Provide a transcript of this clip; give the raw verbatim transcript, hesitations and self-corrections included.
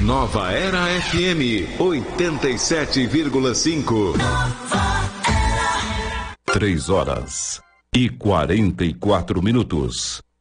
Nova Era F M oitenta e sete vírgula cinco. Três horas e quarenta e quatro minutos.